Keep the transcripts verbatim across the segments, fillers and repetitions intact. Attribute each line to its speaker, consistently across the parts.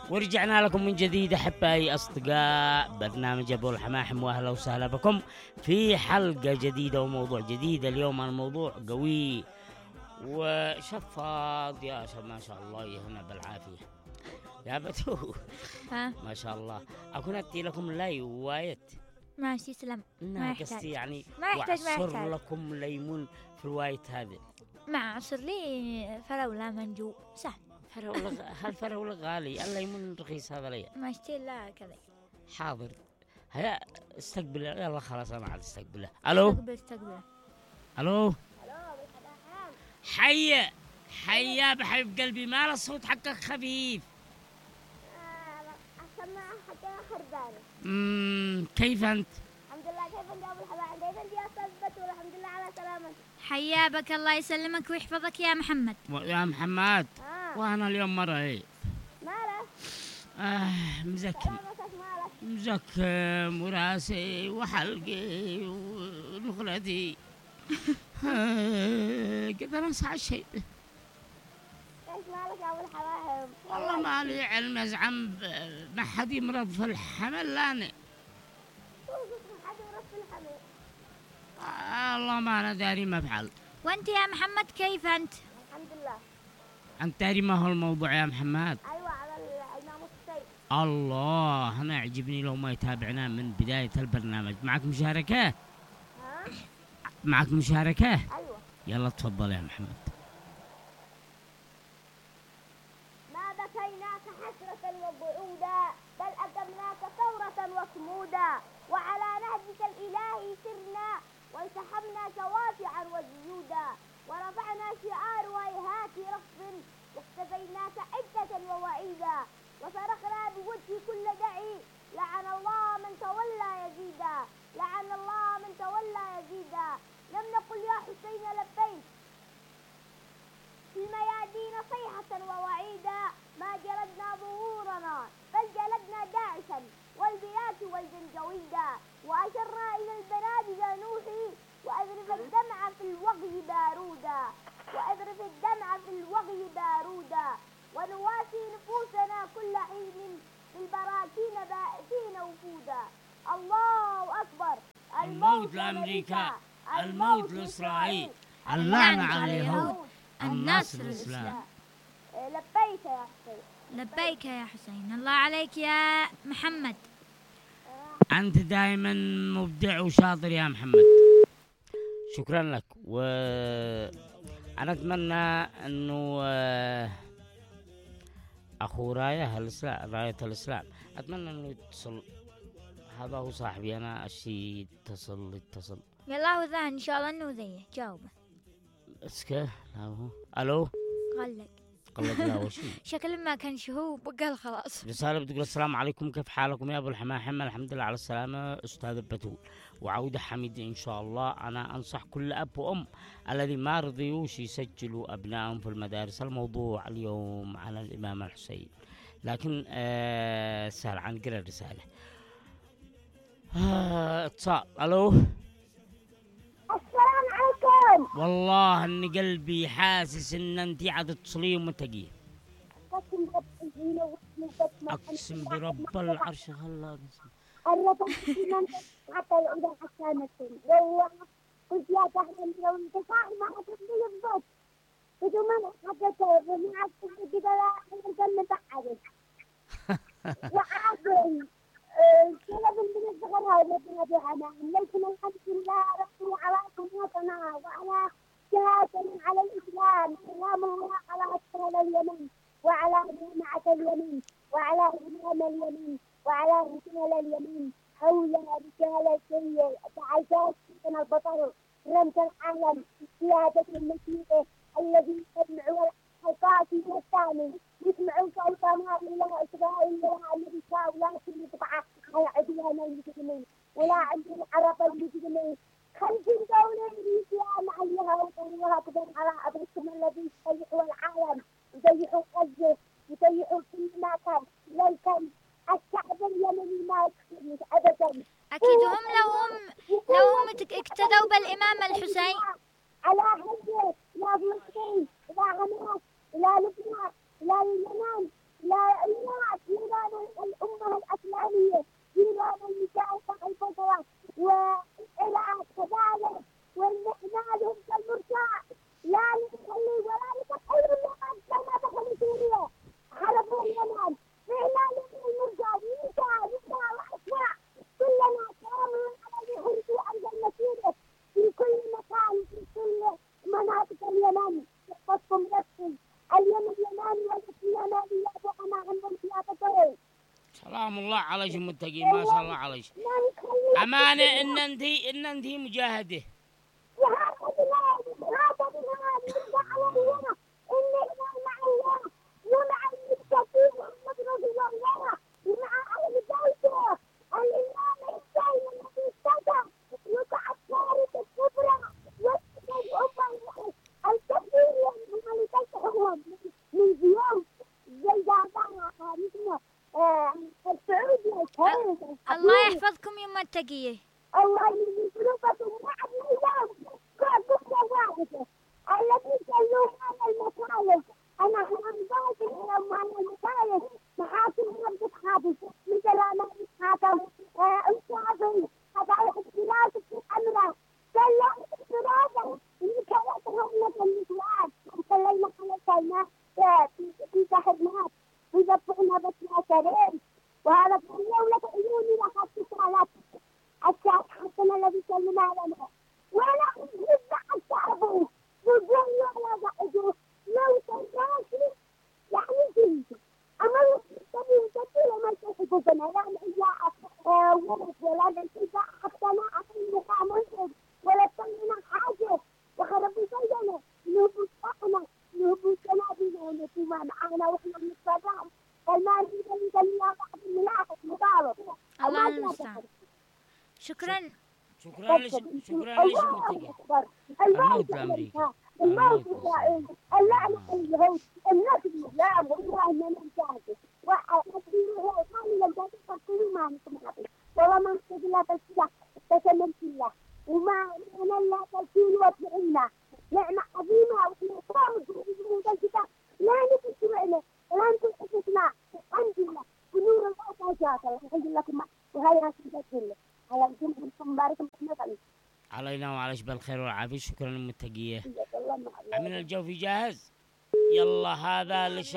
Speaker 1: ورجعنا لكم من جديد أحبائي أصدقاء برنامج أبو الحماحم، وأهلا وسهلا بكم في حلقة جديدة وموضوع جديد. اليوم الموضوع قوي وشفاض يا شب ما شاء الله هنا بالعافية يا بتو.
Speaker 2: ها
Speaker 1: ما شاء الله. أكون أتي لكم لاي وايت
Speaker 2: ماشي سلام. ما
Speaker 1: قصدي
Speaker 2: يحتاج
Speaker 1: يعني
Speaker 2: ما يحتاج ما
Speaker 1: وأعصر
Speaker 2: يحتاج
Speaker 1: لكم ليمون في الوايت هذا.
Speaker 2: مع عصر لي فراولة منجو سهل.
Speaker 1: فراولة هل فراولة غالي؟ الليمون رخيص هذا ليه.
Speaker 2: ما اشتري لا كذا.
Speaker 1: حاضر هيا استقبل. يلا خلاص انا عاد استقبله. الو
Speaker 2: استقبل استقبل.
Speaker 1: الو حيا حيا بحبيب قلبي، ما الصوت حقك خفيف.
Speaker 3: اسمع حتى اخر بالي.
Speaker 1: امم كيف انت؟
Speaker 3: الحمد لله. كيف انت يا ابو الحبايب؟ كيف انت يا استاذ بتول؟ الحمد لله على سلامتك.
Speaker 2: حيابك الله يسلمك ويحفظك يا محمد.
Speaker 1: يا محمد
Speaker 3: آه.
Speaker 1: وانا اليوم مرة ايه
Speaker 3: مالك؟
Speaker 1: آه مزكم
Speaker 3: سلامتك مالك؟
Speaker 1: مزكم وراسي وحلقي ونخلتي. آه قدر انسى الشيء.
Speaker 3: ايش مالك يا ابو الحبايب؟
Speaker 1: والله ما لي علم ازعم ما حد يمرض في الحمل لاني
Speaker 3: حد يرد في الحمل.
Speaker 1: الله ما انا داري ما افعل.
Speaker 2: وانت يا محمد كيف انت؟
Speaker 3: الحمد لله.
Speaker 1: انت داري ما هو الموضوع يا محمد؟
Speaker 3: ايوه على الناموس السيد.
Speaker 1: الله انا يعجبني لو ما يتابعنا من بداية البرنامج. معك مشاركة؟
Speaker 3: ها؟
Speaker 1: معك مشاركة؟
Speaker 3: ايوه.
Speaker 1: يلا تفضل يا محمد.
Speaker 3: ما بكيناك حسرة وبعودا، بل أقمناك ثورة وصمودا، وعلى نهجك الإلهي سرنا، وانسحبنا شوافعا وجيودا، ورفعنا شعار ويهات رفض، واختفيناك عدة ووعيدا، وصرخنا بوجه كل دعي، لعن الله من تولى يزيدا، لعن الله من تولى يزيدا. لم نقل يا حسين لبيك في الميادين صيحة ووعيدا، ما جلدنا ظهورنا بل جلدنا داعشا والبيات والجنجويدا، وأشرنا إلى البنادق نوحي، وأذرف الدمع في الوغي بارودا، وأذرف الدمع في الوغي بارودا، ونواسي نفوسنا كل حين بالبراكين بائسين وفودا. الله أكبر.
Speaker 1: الموت لأمريكا، الموت لإسرائيل، اللعنة على اليهود، النصر الإسلام.
Speaker 3: لبيك يا حسين.
Speaker 2: لبيك يا حسين. الله عليك يا محمد.
Speaker 1: أنت دائما مبدع وشاطر يا محمد. شكرا لك. وأنا أتمنى أنه أخو راية الإسلام راية الإسلام أتمنى أنه يتصل. هذا هو صاحبي أنا الشيء يتصل يتصل
Speaker 2: يلا هو ذا إن شاء الله إنه ذي جاوبه.
Speaker 1: اسكه لا هو. ألو
Speaker 2: قال لك
Speaker 1: قال لا وشي
Speaker 2: شكل ما كان شهوب وقال خلاص.
Speaker 1: رسالة بتقول السلام عليكم، كيف حالكم يا أبو الحماحم؟ الحمد لله على السلامة أستاذ بتول، وعودة حميد إن شاء الله. أنا أنصح كل أب وأم الذي ما رضيوش يسجلوا أبنائهم في المدارس. الموضوع اليوم على الإمام الحسين، لكن آه سهل عن قرأ الرسالة. آه اتصال. ألو
Speaker 3: السلام عليكم.
Speaker 1: والله إن قلبي حاسس إن أنتي عاد تصلي ومتقي. أقسم برب العرش خلاك
Speaker 3: الرب حتى الأولى حسانة لو قلت يا تحمل لو انتفاع ما حتبني الضبط بدون ما حدث وما عدت كده لا أحسن نتحدث وعادل كلا بالبنت صغرها ومدنا بها. لكن الحمد لله ربي على قناتنا وعلى شهادة على الإسلام، سلام الله على أسفل اليمين وعلى جماعة اليمين وعلى إمام اليمين وعلى رجال اليمين حول رجال السير تعزات من البطل رمز العالم سيادة المسيح الذي يسمع الحلقات الثاني يسمعون صوت ما إله إسرائيل ولا أمريكا ولا كل بقعة على عدوان المسلمين ولا عندهم عرب المسلمين. خمسين دولة إنجليزية عليها وطنها قدر على أبركم الذي يسيحوا العالم يسيحوا غزة يسيحوا كل مكان. لكن الشعب اليمني ما يكفي أبدا.
Speaker 2: أكيد هم لو هم لو هم اقتدوا بالإمام الحسين
Speaker 3: على غزة لا فلسطين لا حماس لا لبنان لا اليمن لا العراق لا
Speaker 1: سلام الله عليك متقين، ما شاء الله عليك. أمانة إن أنتي إن أنتي مجاهدة.
Speaker 2: الله يحفظكم يما التقية.
Speaker 3: الله يجزيكم بعد اليوم كل واحدة الذي يسلون على المصايب. أنا حرمت اليوم على المصايب محاكم ربة خابس مثل ما يتحاكم أستاذي هذا الاختلاف في الأمر سلم اختلافا اللي كانت رحلة النسوان وسلينا على كلمة في تحرمات ويذبحنا بس شرين. وهذا في اليوم عيوني لها اتصالات الشعب حسنا الذي سلم علينا ولا يزع الشعب وجل ولا بعده لو تناسي يعني جنتي أما يستطيع تطير ما تحبه بنيان إياه ورد ولا نتيجة حتى لا أقل مقام وجد ولا تنمنا حاجة وخرب بينا نهبط أحنا نهبط سنابنا ونسيما معانا وإحنا بنتفرعنا المال يجب أن بعض الملاحق مطالب.
Speaker 2: الله المستعان. شكرا.
Speaker 1: شكرا لك شكرا لك متقين. الموت بأمريكا.
Speaker 3: الموت إسرائيل. اللعنة اليهود. الناس الإسلام والله ما ننتهي. واحد يقول قال لم تقولوا ما نسمع به. والله ما نحتاج إلا تسلح تسلم الله. وما أنا لا تسيل واتبعنا. نعمة عظيمة وإحنا صامت الكتاب. لا نتسمعنا. وأنتم تسمع الحمد لله ونور الله تعالى الحمد لله كما وهي رسالة الله على الجمهور مبارك مثلا
Speaker 1: علينا وعليك بالخير والعافية. شكرا للمتقية. من الجوفي جاهز؟ يلا هذا لش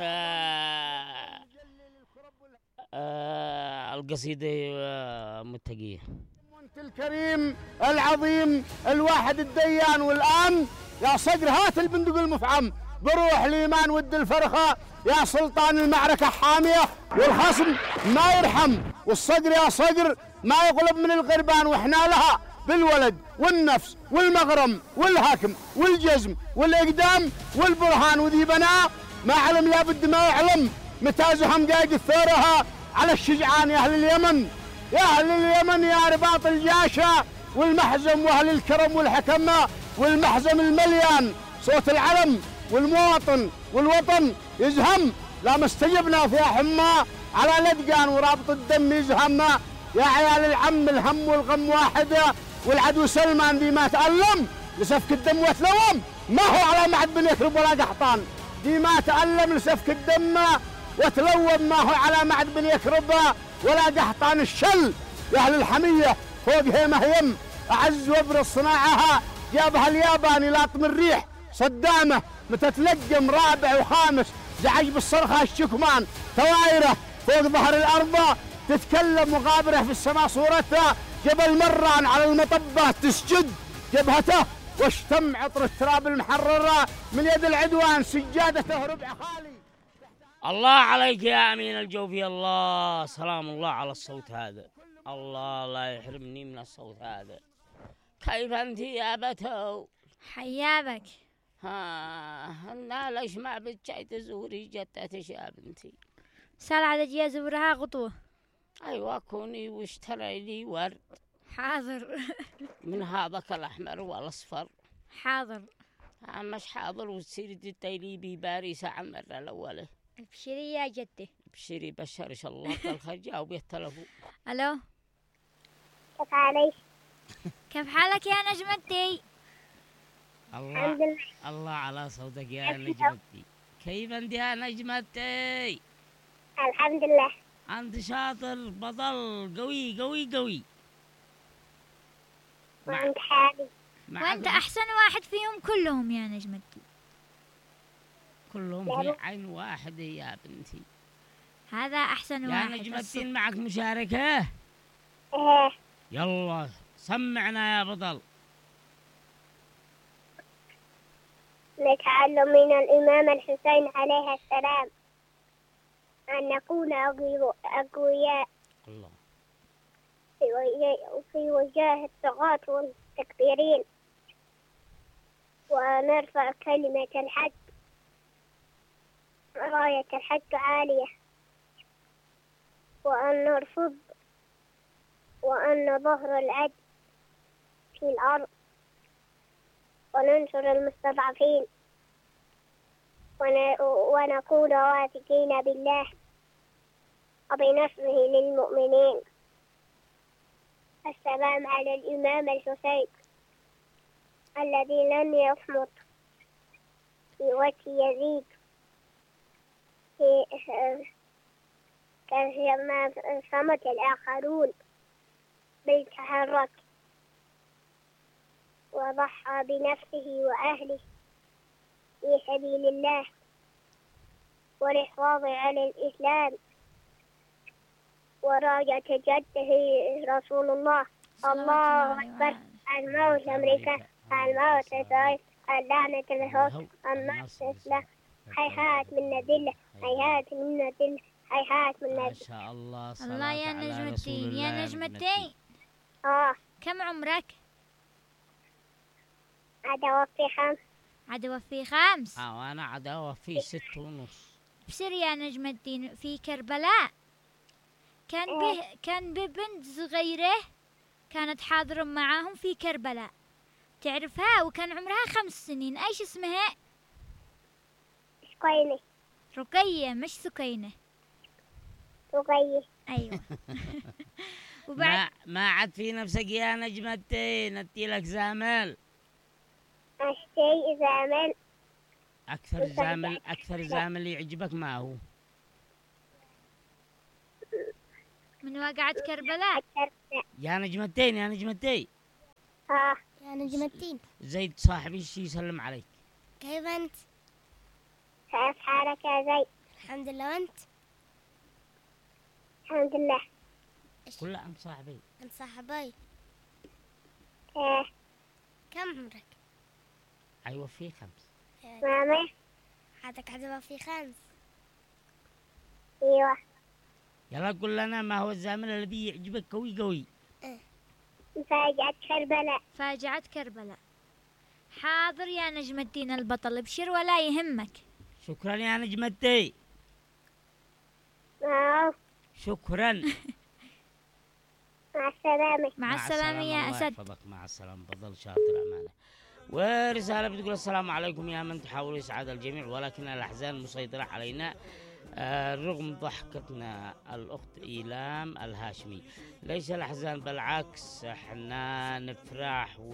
Speaker 1: آه القصيدة آه متقية.
Speaker 4: انت الكريم العظيم الواحد الديان والآن يا صقر هات البندق المفعم بروح الإيمان ود الفرخة يا سلطان المعركة حامية والخصم ما يرحم والصقر يا صقر ما يغلب من الغربان وإحنا لها بالولد والنفس والمغرم والهكم والجزم والإقدام والبرهان وذي بناء ما علم لابد ما يعلم متى زهم داق الثورها على الشجعان يا أهل اليمن يا أهل اليمن يا رباط الجاشة والمحزم وأهل الكرم والحكمة والمحزم المليان صوت العلم والمواطن والوطن يزهم لا مستجبنا فيها حمى على لدقان ورابط الدم يزهم يا عيال العم الهم والغم واحدة والعدو سلمان دي ما تألم لسفك الدم وتلوم ما هو على معد بن يكرب ولا قحطان دي ما تألم لسفك الدم وتلوم ما هو على معد بن يكرب ولا قحطان الشل يا أهل الحمية فوق هيمة يم أعز وابرز صناعها جابها الياباني لاطم الريح صدامه متتلقم رابع وخامس زعج بالصرخة الشكمان ثوايره فوق ظهر الأرض تتكلم مغابرة في السماء صورتها جبل مران على المطبة تسجد جبهته واشتم عطر التراب المحررة من يد العدوان سجادته ربع خالي.
Speaker 1: الله عليك يا أمين الجوفي. الله سلام الله على الصوت هذا. الله لا يحرمني من الصوت هذا. كيف أنت يا بتو؟
Speaker 2: حيابك.
Speaker 1: ها هنا ليش ما بتشاي تزوري جتتش يا بنتي؟
Speaker 2: صار على جي أزورها غطوة.
Speaker 1: أيوة كوني واشتري لي ورد.
Speaker 2: حاضر.
Speaker 1: من هذاك الأحمر والأصفر.
Speaker 2: حاضر.
Speaker 1: مش حاضر وتصيري تتيلي بي باريس عمر الأولى.
Speaker 2: ابشري يا جدي.
Speaker 1: ابشري بشر إن شاء الله بالخير. جاوبي التلفون.
Speaker 2: ألو.
Speaker 3: كيف عليك؟
Speaker 2: كيف حالك يا نجمتي؟
Speaker 1: الله الحمد لله. الله على صوتك يا نجمتي. كيف أنت يا نجمتي؟
Speaker 3: الحمد لله.
Speaker 1: أنت شاطر بطل قوي قوي قوي.
Speaker 3: وأنت حالي.
Speaker 2: وأنت أحسن واحد فيهم كلهم يا نجمتي.
Speaker 1: كلهم في عين واحدة يا بنتي.
Speaker 2: هذا أحسن واحد.
Speaker 1: يا نجمتي معك مشاركة؟
Speaker 3: إيه.
Speaker 1: يلا سمعنا يا بطل.
Speaker 3: نتعلم من الإمام الحسين عليه السلام أن نكون أقوياء
Speaker 1: الله.
Speaker 3: في وجه- في وجاه الطغاة والمستكبرين، ونرفع كلمة الحق، راية الحق عالية، وأن نرفض وأن ظهر العدل في الأرض، وننصر المستضعفين، ون- ونكون واثقين بالله وبنصره للمؤمنين. السلام على الإمام الحسين الذي لم يصمت في وجه يزيد في كما صمت الآخرون، بل تحرك وضحى بنفسه وأهله في سبيل الله والحفاظ على الإسلام وراية جده رسول الله. الله أكبر. الموت أمريكا، الموت إسرائيل، اللعنة الهوس، النصر الإسلام. هيهات من ندلة، هيهات من ندلة، هيهات من
Speaker 1: ما
Speaker 3: ندلة.
Speaker 1: شاء الله. صلاة
Speaker 2: الله يا
Speaker 1: على
Speaker 2: نجم
Speaker 1: رسول
Speaker 2: الدين،
Speaker 1: الله
Speaker 2: يا نجم الدين،
Speaker 3: آه
Speaker 2: كم عمرك؟
Speaker 3: عاد وفي خمس.
Speaker 2: عاد وفي خمس.
Speaker 1: اه وانا عداوة في ست ونص.
Speaker 2: بسر يا نجم الدين، في كربلاء كان به كان ببنت صغيرة كانت حاضرة معاهم في كربلاء، تعرفها؟ وكان عمرها خمس سنين، ايش اسمها؟
Speaker 3: سكينة.
Speaker 2: رقية مش سكينة.
Speaker 3: رقية.
Speaker 2: ايوه. وبعد
Speaker 1: ما ما عاد في نفسك يا نجمتين، ادي لك زامل.
Speaker 3: الشيء زامل.
Speaker 1: اكثر زامل اكثر زامل يعجبك ما هو؟
Speaker 2: من واقعة كربلاء.
Speaker 1: يا نجمتين يا نجمتين.
Speaker 3: آه
Speaker 5: يا نجم الدين،
Speaker 1: زيد صاحبي الشي يسلم عليك.
Speaker 5: كيف أنت؟
Speaker 3: كيف حالك يا زيد؟
Speaker 5: الحمد لله. وأنت؟
Speaker 3: الحمد لله.
Speaker 1: كل انت صاحبي.
Speaker 5: أنت صاحبي.
Speaker 3: إيه
Speaker 5: كم عمرك؟
Speaker 1: ايوه في خمس.
Speaker 3: ماما.
Speaker 5: حدك عدوى في خمس.
Speaker 3: أيوة.
Speaker 1: يلا قل لنا ما هو الزامل الذي يعجبك قوي قوي.
Speaker 3: مفاجأة كربلاء.
Speaker 2: فاجعة كربلاء. حاضر يا نجم الدين البطل، ابشر ولا يهمك.
Speaker 1: شكرا يا نجمتي.
Speaker 3: آه
Speaker 1: شكرا.
Speaker 3: مع السلامة.
Speaker 2: مع السلامة يا
Speaker 1: الله
Speaker 2: أسد.
Speaker 1: يحفظك. مع السلامة. بضل شاطر أمانة. ورسالة بتقول السلام عليكم يا من تحاول إسعاد الجميع ولكن الأحزان مسيطرة علينا آه رغم ضحكتنا. الأخت إيلام الهاشمي. ليس الأحزان بالعكس احنا نفرح. و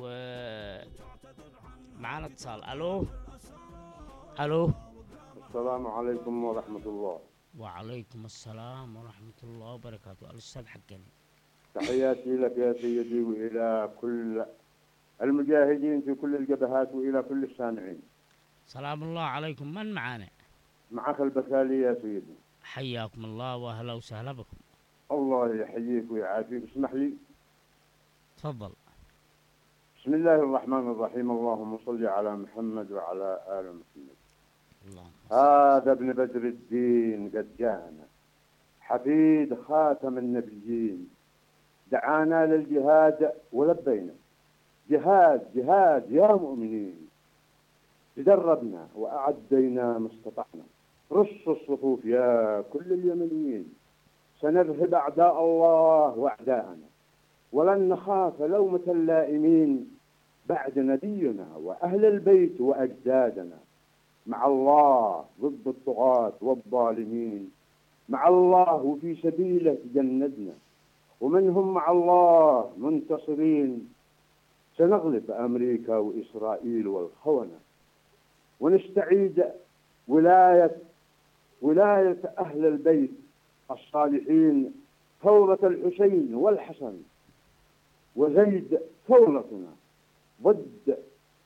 Speaker 1: معنا اتصال. ألو ألو.
Speaker 6: السلام عليكم ورحمة الله.
Speaker 1: وعليكم السلام ورحمة الله وبركاته. الأستاذ حقني.
Speaker 6: تحياتي لك يا سيدي وإلى كل المجاهدين في كل الجبهات وإلى كل السامعين.
Speaker 1: سلام الله عليكم. من معانا؟
Speaker 6: معك البكالي يا سيدي.
Speaker 1: حياكم الله وأهلا وسهلا بكم.
Speaker 6: الله يحييك ويعافيك. اسمح لي.
Speaker 1: تفضل.
Speaker 6: بسم الله الرحمن الرحيم. اللهم صل على محمد وعلى آل محمد.
Speaker 1: اللهم
Speaker 6: هذا ابن بدر الدين قد جاءنا حفيد خاتم النبيين، دعانا للجهاد ولبينا. جهاد جهاد يا مؤمنين، تدربنا وأعدينا ما استطعنا. رصوا الصفوف يا كل اليمنيين، سنرهب أعداء الله وأعداءنا، ولن نخاف لومة اللائمين بعد نبينا وأهل البيت وأجدادنا. مع الله ضد الطغاة والظالمين، مع الله وفي سبيله جندنا، ومنهم مع الله منتصرين. سنغلب أمريكا وإسرائيل والخونة، ونستعيد ولاية ولاية أهل البيت الصالحين، ثورة الحسين والحسن وزيد، ثورتنا ضد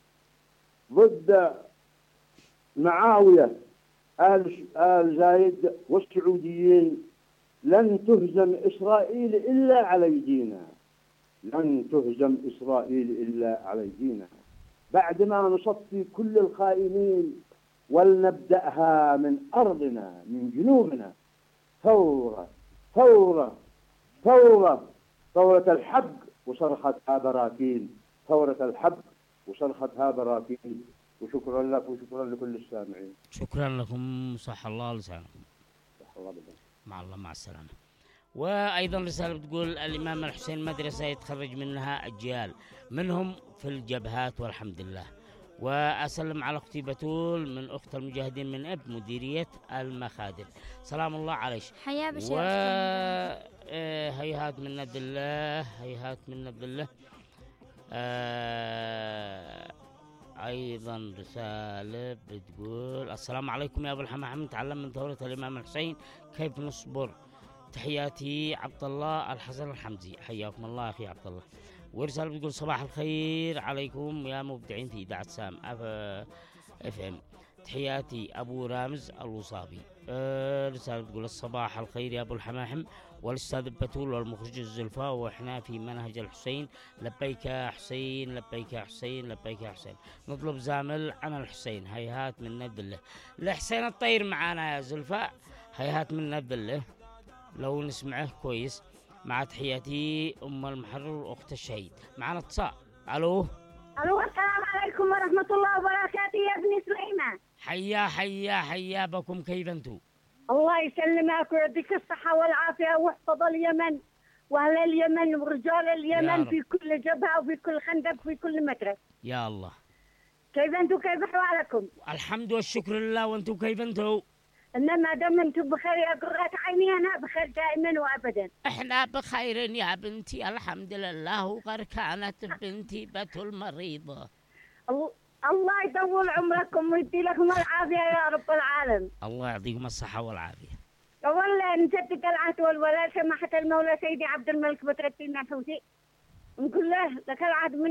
Speaker 6: ضد معاوية آل آل زايد والسعوديين. لن تهزم إسرائيل إلا على أيدينا، لن تهزم إسرائيل إلا على أيدينا. بعدما نصفي كل الخائنين ولنبدأها من أرضنا من جنوبنا. ثورة ثورة ثورة ثورة الحق وصرختها براكين، ثورة الحق وصرختها براكين. وشكرا لك وشكرا لكل السامعين.
Speaker 1: شكرا لكم، صح الله لسانكم.
Speaker 6: صح الله بالله.
Speaker 1: مع الله، مع السلامة. وأيضا رسالة بتقول الإمام الحسين مدرسة يتخرج منها أجيال منهم في الجبهات والحمد لله. وأسلم على أختي بتول من أخت المجاهدين من أب مديرية المخادم. سلام الله عليك.
Speaker 2: حيا بشير.
Speaker 1: وهيهات من ند الله، هيهات من ند الله. آه أيضا رسالة بتقول السلام عليكم يا أبو الحمام، تعلم من ثورة الإمام الحسين كيف نصبر. تحياتي عبد الله الحسن الحمزي. حياكم الله أخي عبد الله. ورسالة بتقول صباح الخير عليكم يا مبدعين في إذاعة سام اف ام. تحياتي أبو رامز الوصابي. أه رسالة بتقول الصباح الخير يا أبو الحماحم والأستاذ بتول والمخرج الزلفاء، وإحنا في منهج الحسين. لبيك يا حسين، لبيك يا حسين، لبيك يا حسين. نطلب زامل عن الحسين. هيهات من ندله. الحسين الطير معانا يا زلفاء. هيهات من ندله لو نسمعه كويس. مع تحياتي أم المحرر وأخت الشهيد. معنا اتصال. ألو.
Speaker 3: الو السلام عليكم ورحمة الله وبركاته يا ابن سليمان.
Speaker 1: حيا حيا حيا بكم، كيف انتم؟
Speaker 3: الله يسلمك ويعطيك الصحة والعافية ويحفظ اليمن وأهل اليمن ورجال اليمن في كل جبهة وفي كل خندق وفي كل مدرسة.
Speaker 1: يا الله.
Speaker 3: كيف انتم؟ كيف أحوالكم؟
Speaker 1: الحمد والشكر لله، وانتم كيف انتم؟
Speaker 3: إنما دام انتم بخير يا قرة عيني أنا بخير دائما وأبدا.
Speaker 1: احنا بخير يا بنتي الحمد لله، وغير كانت بنتي بتول مريضة.
Speaker 3: الله يطول عمركم ويدي لكم العافية يا رب العالم.
Speaker 1: الله يعطيكم الصحة والعافية.
Speaker 3: والله نجدد العهد والولاء سماحة المولى سيدي عبد الملك بدر الدين الحوثي، نقول له لك العهد من